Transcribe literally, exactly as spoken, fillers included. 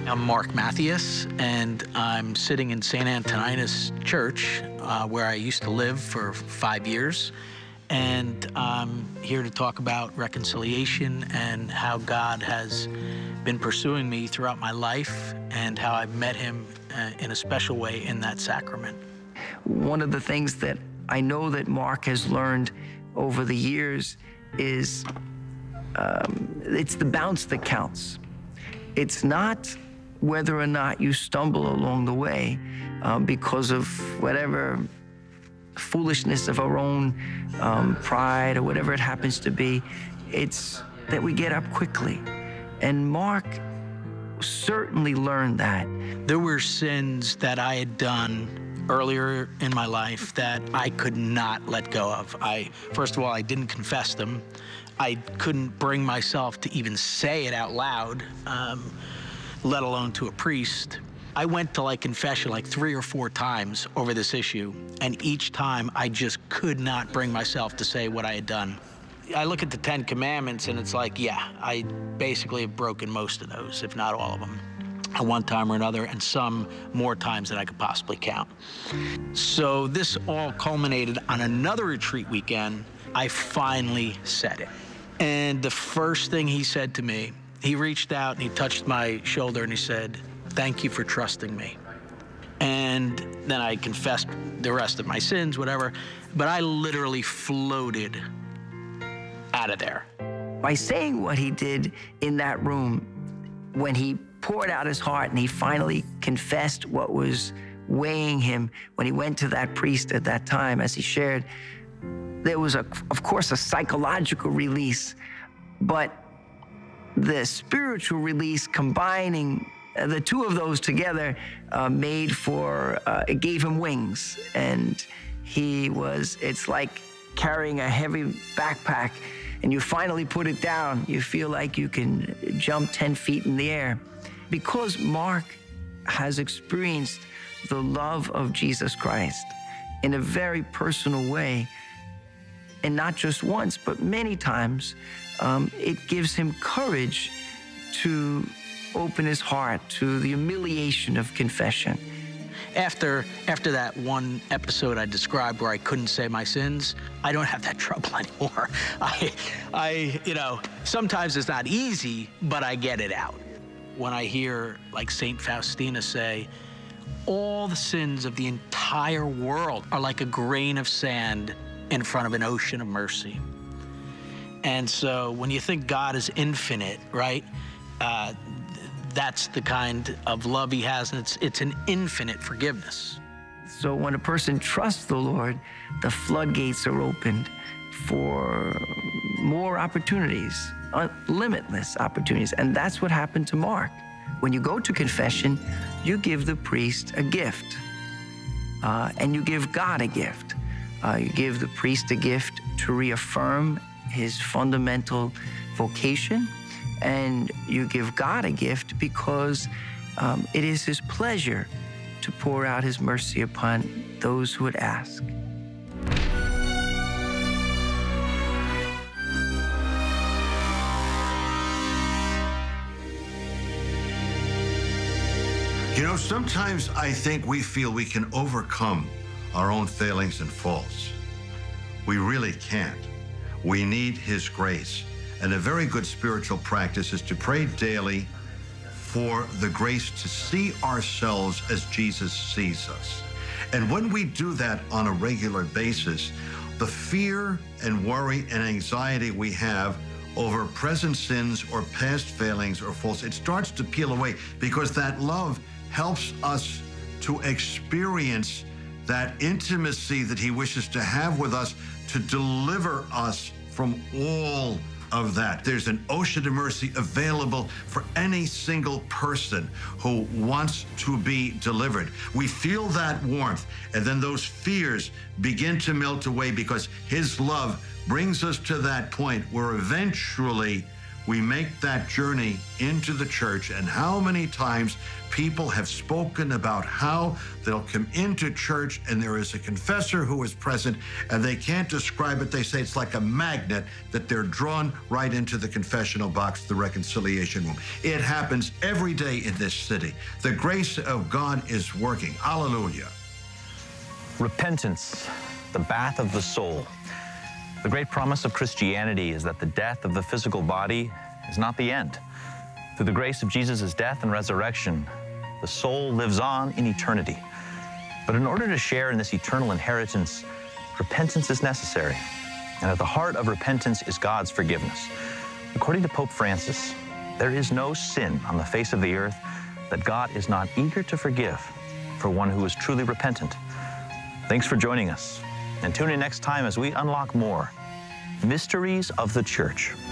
I'm Mark Matthias, and I'm sitting in Saint Antoninus Church, uh, where I used to live for five years. And I'm here to talk about reconciliation and how God has been pursuing me throughout my life and how I've met him uh, in a special way in that sacrament. One of the things that I know that Mark has learned over the years is um, it's the bounce that counts. It's not whether or not you stumble along the way um, because of whatever foolishness of our own um, pride or whatever it happens to be. It's that we get up quickly. And Mark certainly learned that. There were sins that I had done earlier in my life that I could not let go of. I, first of all, I didn't confess them. I couldn't bring myself to even say it out loud, um, let alone to a priest. I went to like confession like three or four times over this issue, and each time I just could not bring myself to say what I had done. I look at the Ten Commandments and it's like, yeah, I basically have broken most of those, if not all of them, at one time or another, and some more times than I could possibly count. So this all culminated on another retreat weekend. I finally said it. And the first thing he said to me, he reached out and he touched my shoulder and he said, "Thank you for trusting me." And then I confessed the rest of my sins, whatever, but I literally floated out of there. By saying what he did in that room, when he poured out his heart and he finally confessed what was weighing him, when he went to that priest at that time, as he shared, there was, a, of course, a psychological release, but the spiritual release combining uh, the two of those together uh, made for, uh, it gave him wings. And he was, it's like carrying a heavy backpack and you finally put it down. You feel like you can jump ten feet in the air. Because Mark has experienced the love of Jesus Christ in a very personal way, and not just once, but many times, um, it gives him courage to open his heart to the humiliation of confession. After, after that one episode I described where I couldn't say my sins, I don't have that trouble anymore. I, I, you know, sometimes it's not easy, but I get it out. When I hear like Saint Faustina say, all the sins of the entire world are like a grain of sand in front of an ocean of mercy. And so when you think God is infinite, right, uh, that's the kind of love he has, and it's, it's an infinite forgiveness. So when a person trusts the Lord, the floodgates are opened for more opportunities, uh, limitless opportunities. And that's what happened to Mark. When you go to confession, you give the priest a gift, uh, and you give God a gift. Uh, you give the priest a gift to reaffirm his fundamental vocation, and you give God a gift because um, it is his pleasure to pour out his mercy upon those who would ask. You know, sometimes I think we feel we can overcome our own failings and faults. We really can't. We need his grace. And a very good spiritual practice is to pray daily for the grace to see ourselves as Jesus sees us. And when we do that on a regular basis, the fear and worry and anxiety we have over present sins or past failings or faults, it starts to peel away, because that love helps us to experience that intimacy that he wishes to have with us, to deliver us from all of that. There's an ocean of mercy available for any single person who wants to be delivered. We feel that warmth, and then those fears begin to melt away, because his love brings us to that point where eventually we make that journey into the church, and how many times people have spoken about how they'll come into church and there is a confessor who is present and they can't describe it. They say it's like a magnet that they're drawn right into the confessional box, the reconciliation room. It happens every day in this city. The grace of God is working. Hallelujah. Repentance, the bath of the soul. The great promise of Christianity is that the death of the physical body is not the end. Through the grace of Jesus' death and resurrection, the soul lives on in eternity. But in order to share in this eternal inheritance, repentance is necessary. And at the heart of repentance is God's forgiveness. According to Pope Francis, there is no sin on the face of the earth that God is not eager to forgive for one who is truly repentant. Thanks for joining us. And tune in next time as we unlock more mysteries of the Church.